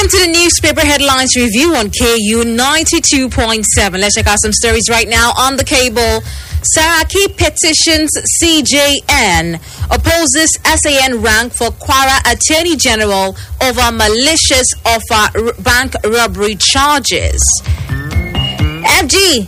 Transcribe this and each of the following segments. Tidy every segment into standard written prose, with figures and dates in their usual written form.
Welcome to the newspaper headlines review on KU 92.7. Let's check out some stories right now on the cable. Saraki petitions CJN, opposes SAN rank for Kwara Attorney General over malicious offer bank robbery charges. FG,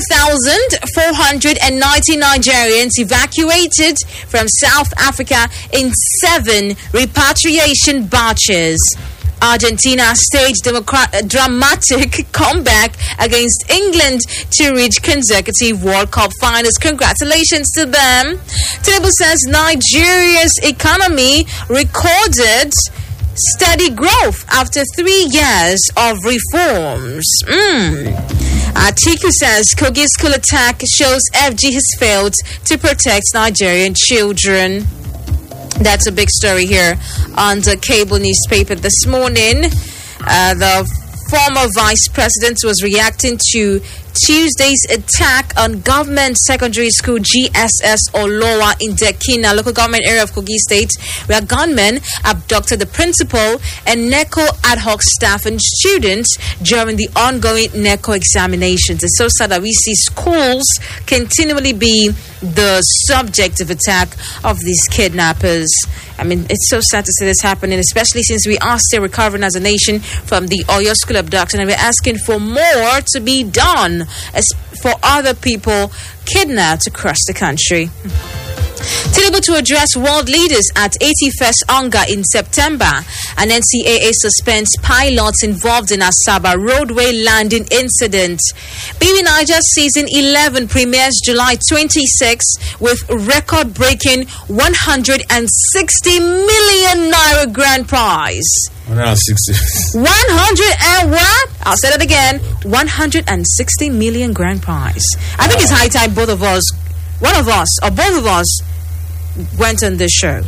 1,490 Nigerians evacuated from South Africa in 7 repatriation batches. Argentina staged dramatic comeback against England to reach consecutive World Cup finals. Congratulations to them. Table says Nigeria's economy recorded steady growth after 3 years of reforms. Atiku says Kogi school attack shows FG has failed to protect Nigerian children. That's a big story here on the cable newspaper this morning. The former vice president was reacting to Tuesday's attack on government secondary school GSS Olowa in Dekina, local government area of Kogi State, where gunmen abducted the principal and NECO ad hoc staff and students during the ongoing NECO examinations. It's so sad that we see schools continually be the subject of attack of these kidnappers. I mean, it's so sad to see this happening, especially since we are still recovering as a nation from the Oyo school abduction, and we're asking for more to be done as for other people kidnapped across the country. Tinubu to address world leaders at 81st UNGA in September. An NCAA suspends pilots involved in Asaba roadway landing incident. BB Niger season 11 premieres July 26 with record-breaking 160 million naira grand prize. 160. 100 and what? I'll say that again. 160 million grand prize. I think it's high time both of us, one of us or both of us, went on this show.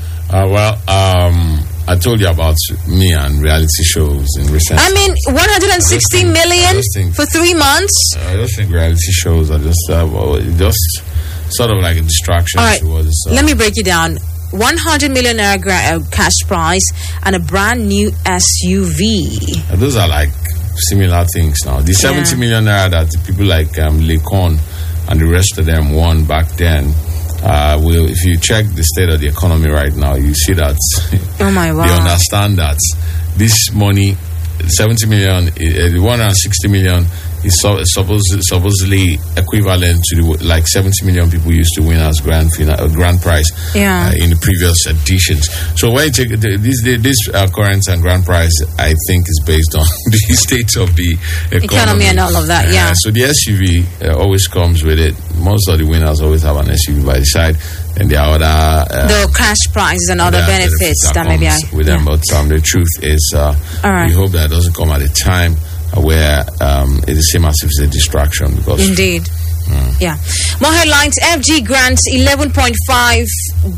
I told you about me and reality shows in recent. I mean, 160 million for 3 months. I just think reality shows are just sort of like a distraction. All right, let me break it down. 100 million naira cash prize and a brand new SUV. Those are like similar things now. The 70 million naira that people like Lekon and the rest of them won back then. If you check the state of the economy right now, you see that oh my wow. They understand that this money, 70 million, 160 million, is supposedly equivalent to like 70 million people used to win as grand prize in the previous editions. So when you take this current and grand prize, I think is based on the state of the economy and all of that. So the SUV always comes with it. Most of the winners always have an SUV by the side, and there are other the cash prizes and other benefits that maybe with them. But the truth is, we hope that doesn't come at a time where it is same as if it's a distraction. Because indeed, more headlines. FG grants $11.5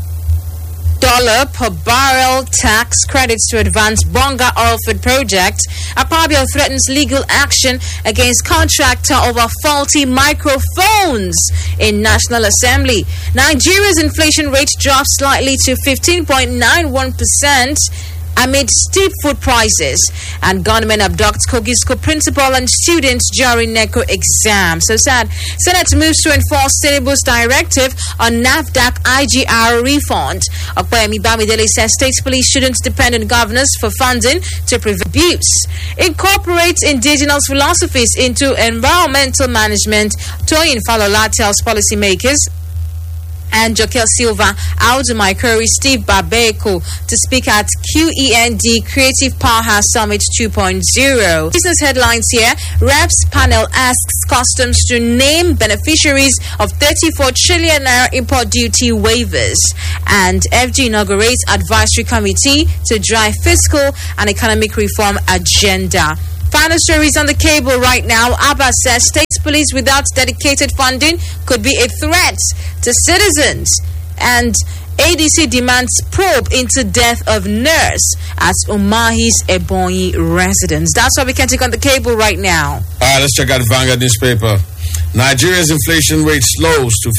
per barrel tax credits to advance Bonga Oilfield project. Akpabio threatens legal action against contractor over faulty microphones in National Assembly. Nigeria's inflation rate dropped slightly to 15.91%. amid steep food prices, and gunmen abduct Kogi School principal and students during NECO exam. So sad. Senate moves to enforce Tinubu's directive on NAFDAC IGR refund. Okwemi Bamidele says state police shouldn't depend on governors for funding to prevent abuse. Incorporates indigenous philosophies into environmental management. Toyin Falola tells policymakers and Jokel Silva, Audu Maikori, Steve Babeko to speak at QEND Creative Powerhouse Summit 2.0. Business headlines here. Reps panel asks customs to name beneficiaries of 34 trillion naira import duty waivers. And FG inaugurates advisory committee to drive fiscal and economic reform agenda. Final stories on the cable right now. Abba says state police without dedicated funding could be a threat to citizens. And ADC demands probe into death of nurse at Umahi's Ebonyi residence. That's what we can take on the cable right now. All right, let's check out the Vanguard newspaper. Nigeria's inflation rate slows to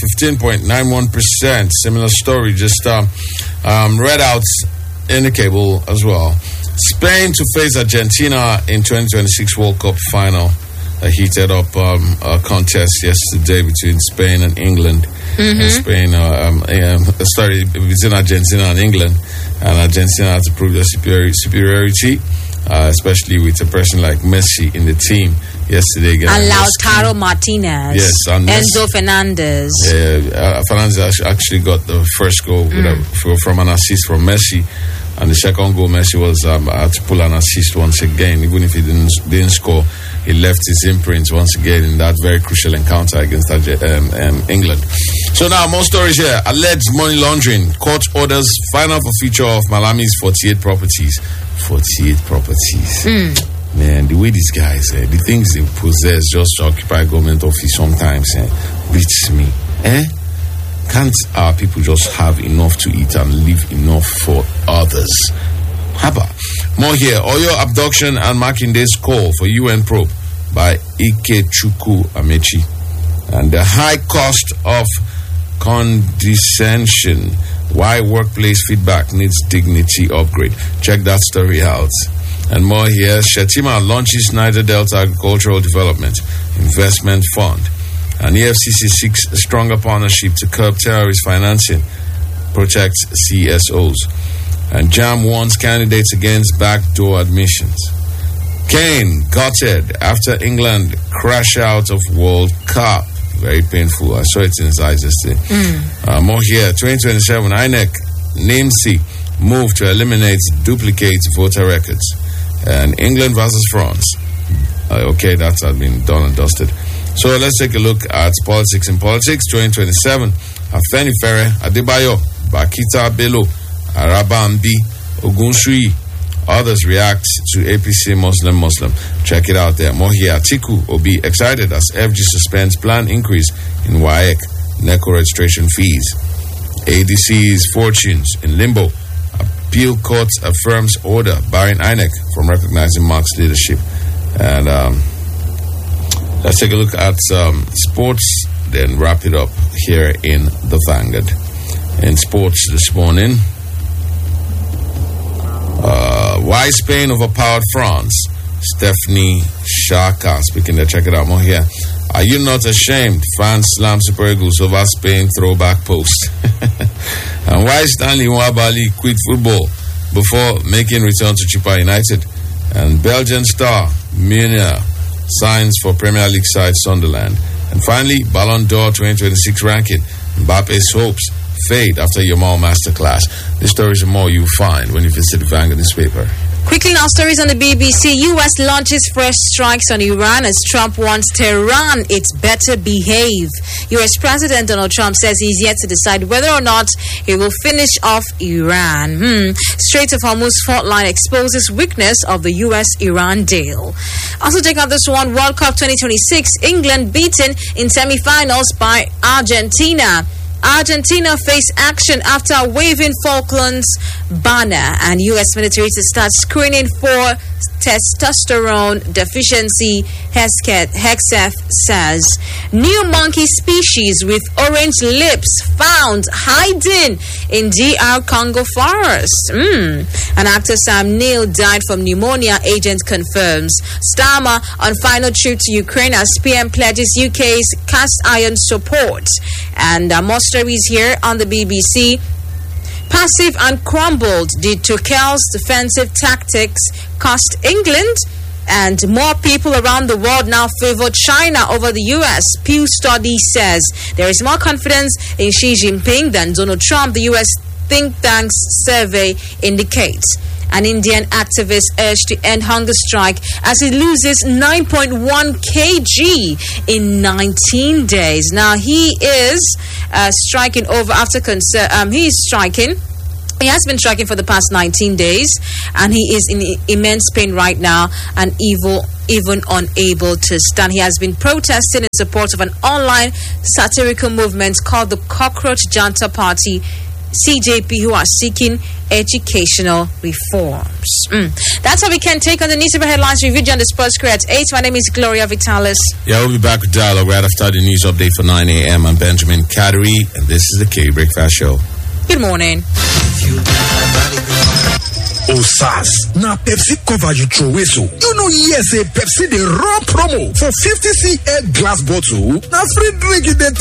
15.91%. Similar story just read out in the cable as well. Spain to face Argentina in 2026 World Cup final. A heated up contest yesterday between Spain and England. Between Argentina and England. And Argentina had to prove their superiority, especially with a person like Messi in the team yesterday. And Lautaro Martinez. Yes, and Enzo Fernandez. Fernandez actually got the first goal from an assist from Messi. And the second goal, Messi was had to pull an assist once again. Even if he didn't score, he left his imprint once again in that very crucial encounter against England. So now, more stories here. Alleged money laundering. Court orders final forfeiture of Malami's 48 properties. 48 properties. Man, the way these guys, the things they possess just to occupy government office sometimes beats me. Can't our people just have enough to eat and leave enough for others? Haba. More here. Oyo abduction and Makinde's call for UN probe by Ikechukwu Amechi. And the high cost of condescension. Why workplace feedback needs dignity upgrade. Check that story out. And more here. Shetima launches Niger Delta Agricultural Development Investment Fund. And EFCC seeks a stronger partnership to curb terrorist financing, protect CSOs. And JAM warns candidates against backdoor admissions. Kane gutted after England crash out of World Cup. Very painful. I saw it in his eyes yesterday. More here. 2027 INEC NIMSI move to eliminate duplicate voter records. And England versus France. Okay, that has been done and dusted. So let's take a look at politics in politics. 2027, Afenifere, Adebayo, Bakita Bello, Arabambi, Ogunshui. Others react to APC Muslim. Check it out there. More here. Atiku will be excited as FG suspends planned increase in WAEC NECO registration fees. ADC's fortunes in limbo. Appeal court affirms order barring INEC from recognizing Mark's leadership. And let's take a look at sports, then wrap it up here in the Vanguard. In sports this morning, why Spain overpowered France? Stephanie Shaka speaking there. Check it out more here. Are you not ashamed? Fans slam Super Eagles over Spain throwback post. And why Stanley Nwabali quit football before making return to Chippa United? And Belgian star Meunier signs for Premier League side Sunderland. And finally, Ballon d'Or 2026 ranking. Mbappe's hopes fade after Yamal masterclass. These stories and more you'll find when you visit the Vanguard newspaper. Quickly now, stories on the BBC. U.S. launches fresh strikes on Iran as Trump wants Tehran it's better behave. U.S. President Donald Trump says he's yet to decide whether or not he will finish off Iran. Strait of Hormuz fault line exposes weakness of the U.S.-Iran deal. Also check out this one. World Cup 2026. England beaten in semi-finals by Argentina. Argentina face action after waving Falklands banner, and U.S. military to start screening for testosterone deficiency, Hexeth says. New monkey species with orange lips found hiding in DR Congo forest. And actor Sam Neill died from pneumonia, agent confirms. Starmer on final trip to Ukraine as PM pledges UK's cast iron support. And more stories here on the BBC. Passive and crumbled. Did Tuchel's defensive tactics cost England? And more people around the world now favor China over the U.S. Pew study says there is more confidence in Xi Jinping than Donald Trump, the U.S. think tank's survey indicates. An Indian activist urged to end hunger strike as he loses 9.1 kg in 19 days. Now, he is striking over after concern. He has been striking for the past 19 days, and he is in immense pain right now and even unable to stand. He has been protesting in support of an online satirical movement called the Cockroach Janta Party, CJP, who are seeking educational reforms. That's how we can take on the newspaper headlines. Review on the Sports Career at 8. My name is Gloria Vitalis. Yeah, we'll be back with Dialogue right after the news update for 9 a.m. I'm Benjamin Kadri, and this is the K Breakfast Show. Good morning. Osas, na Pepsi cover you throw away so. You know yes, a Pepsi the raw promo for 50cl glass bottle. Na free drink you dey